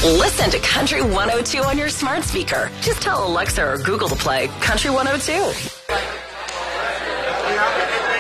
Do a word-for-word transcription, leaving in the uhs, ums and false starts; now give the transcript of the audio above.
Listen to Country one oh two on your smart speaker. Just tell Alexa or Google to play Country one oh two.